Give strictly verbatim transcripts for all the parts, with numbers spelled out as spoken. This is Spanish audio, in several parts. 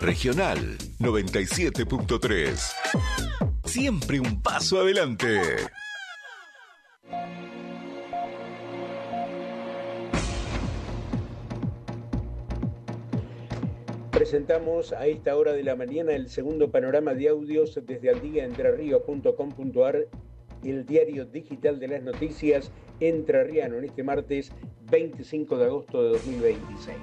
Regional noventa y siete punto tres. Siempre un paso adelante. Presentamos a esta hora de la mañana el segundo panorama de audios desde aldiaentrerríos punto com punto ar, el diario digital de las noticias entrerriano, en este martes veinticinco de agosto de dos mil veintiséis.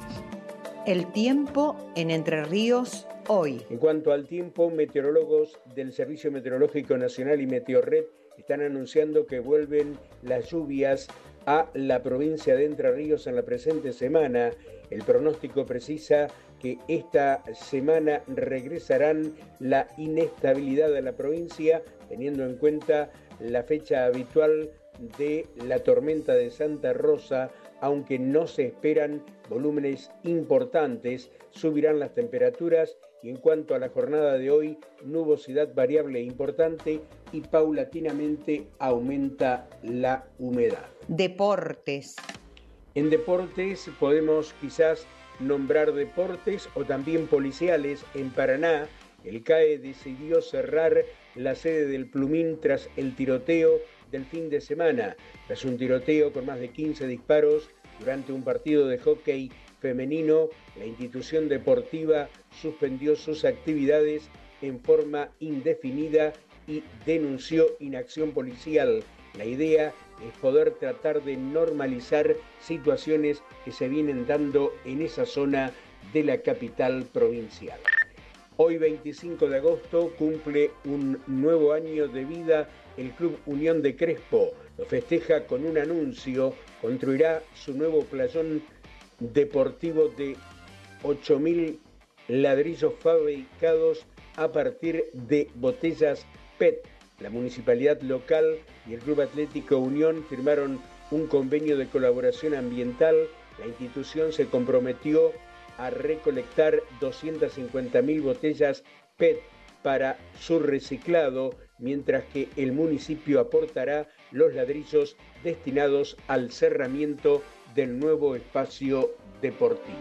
El tiempo en Entre Ríos hoy. En cuanto al tiempo, meteorólogos del Servicio Meteorológico Nacional y Meteorred están anunciando que vuelven las lluvias a la provincia de Entre Ríos en la presente semana. El pronóstico precisa que esta semana regresarán la inestabilidad a la provincia, teniendo en cuenta la fecha habitual de la tormenta de Santa Rosa. Aunque no se esperan volúmenes importantes, subirán las temperaturas y en cuanto a la jornada de hoy, nubosidad variable e importante y paulatinamente aumenta la humedad. Deportes. En deportes podemos quizás nombrar deportes o también policiales. En Paraná, el C A E decidió cerrar la sede del Plumín tras el tiroteo del fin de semana. Tras un tiroteo con más de quince disparos durante un partido de hockey femenino, la institución deportiva suspendió sus actividades en forma indefinida y denunció inacción policial. La idea es poder tratar de normalizar situaciones que se vienen dando en esa zona de la capital provincial. Hoy, veinticinco de agosto, cumple un nuevo año de vida el Club Unión de Crespo. Lo festeja con un anuncio. Construirá su nuevo playón deportivo de ocho mil ladrillos fabricados a partir de botellas P E T. La municipalidad local y el Club Atlético Unión firmaron un convenio de colaboración ambiental. La institución se comprometió a recolectar doscientas cincuenta mil botellas P E T para su reciclado, mientras que el municipio aportará los ladrillos destinados al cerramiento del nuevo espacio deportivo.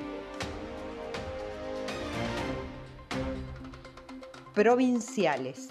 Provinciales.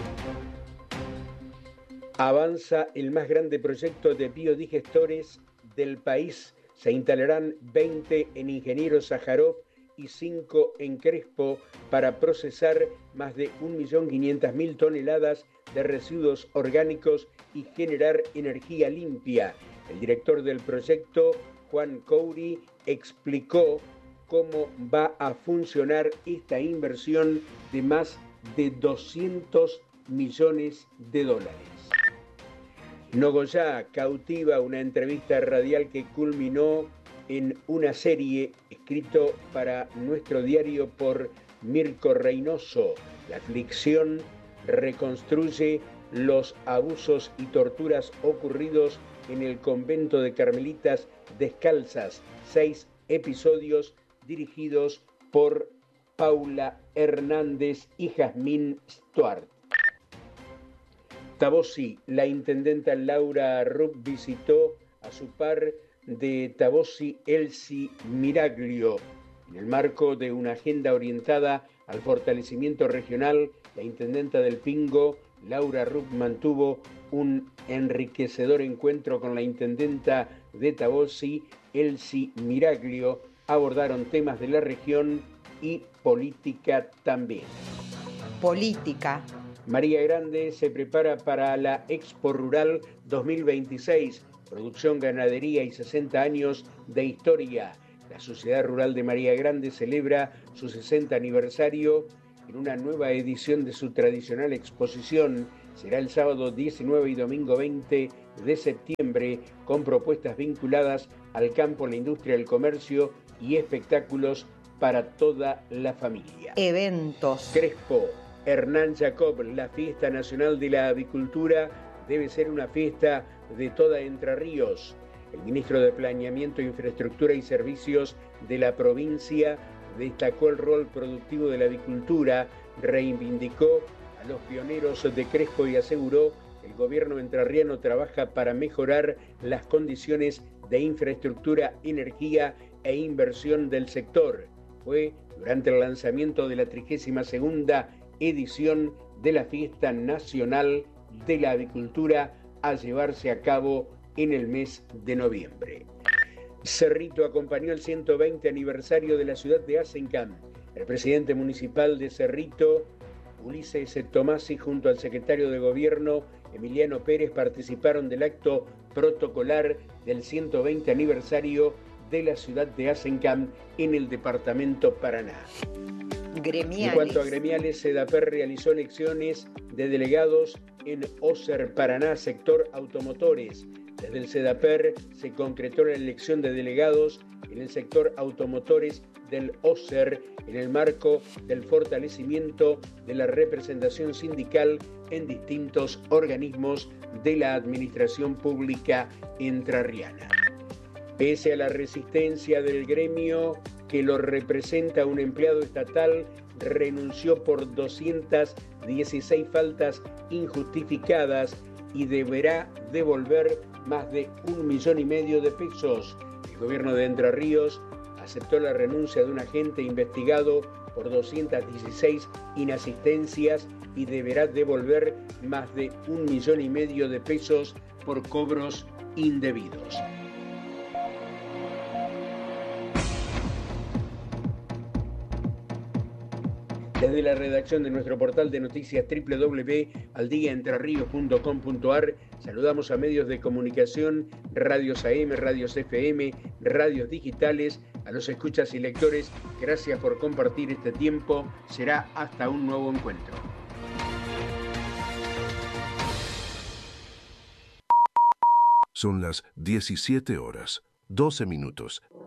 Avanza el más grande proyecto de biodigestores del país. Se instalarán veinte en Ingeniero Sájarov y cinco en Crespo para procesar más de un millón quinientas mil toneladas de residuos orgánicos y generar energía limpia. El director del proyecto, Juan Couri, explicó cómo va a funcionar esta inversión de más de doscientos millones de dólares. Nogoyá cautiva, una entrevista radial que culminó en una serie escrito para nuestro diario por Mirko Reynoso. La ficción reconstruye los abusos y torturas ocurridos en el convento de Carmelitas Descalzas. Seis episodios dirigidos por Paula Hernández y Jazmín Stuart. Tabosi, la intendenta Laura Rupp visitó a su par de Tabosi, Elsie Miraglio. En el marco de una agenda orientada al fortalecimiento regional, la intendenta del Pingo, Laura Rupp, mantuvo un enriquecedor encuentro con la intendenta de Tabosi, Elsie Miraglio. Abordaron temas de la región y política también. Política. María Grande se prepara para la Expo Rural dos mil veintiséis, producción, ganadería y sesenta años de historia. La Sociedad Rural de María Grande celebra su sesenta aniversario en una nueva edición de su tradicional exposición. Será el sábado diecinueve y domingo veinte de septiembre, con propuestas vinculadas al campo, la industria, el comercio y espectáculos para toda la familia. Eventos. Crespo, Hernán Jacob, la fiesta nacional de la avicultura debe ser una fiesta de toda Entre Ríos. El ministro de Planeamiento, Infraestructura y Servicios de la provincia destacó el rol productivo de la avicultura, reivindicó a los pioneros de Crespo y aseguró que el gobierno entrerriano trabaja para mejorar las condiciones de infraestructura, energía e inversión del sector. Fue durante el lanzamiento de la trigésima segunda edición de la Fiesta Nacional de la Avicultura a llevarse a cabo en el mes de noviembre. Cerrito acompañó el ciento veinte aniversario de la ciudad de Azencam. El presidente municipal de Cerrito, Ulises Tomasi, junto al secretario de Gobierno, Emiliano Pérez, participaron del acto protocolar del ciento veinte aniversario de la ciudad de Azencam en el departamento Paraná. Gremiales. En cuanto a gremiales, SEDAPER realizó elecciones de delegados en OSER Paraná, sector automotores. Desde el SEDAPER se concretó la elección de delegados en el sector automotores del OSER en el marco del fortalecimiento de la representación sindical en distintos organismos de la administración pública entrerriana. Pese a la resistencia del gremio que lo representa, un empleado estatal renunció por doscientas dieciséis faltas injustificadas y deberá devolver más de un millón y medio de pesos. El gobierno de Entre Ríos aceptó la renuncia de un agente investigado por doscientas dieciséis inasistencias y deberá devolver más de un millón y medio de pesos por cobros indebidos. Desde la redacción de nuestro portal de noticias doble u doble u doble u punto aldiaentrerrios punto com punto a r saludamos a medios de comunicación, radios A M, radios F M, radios digitales, a los escuchas y lectores. Gracias por compartir este tiempo. Será hasta un nuevo encuentro. Son las diecisiete horas, doce minutos.